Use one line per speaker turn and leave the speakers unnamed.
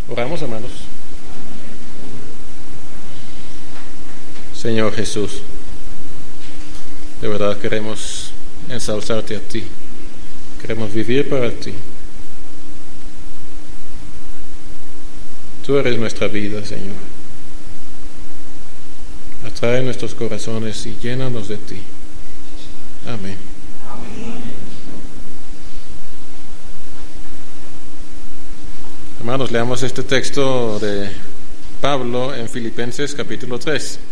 Oramos, hermanos. Señor Jesús, de verdad queremos ensalzarte a ti. Queremos vivir para ti. Tú eres nuestra vida, Señor. Atrae nuestros corazones y llénanos de ti. Amén. Hermanos, leamos este texto de Pablo en Filipenses capítulo 3.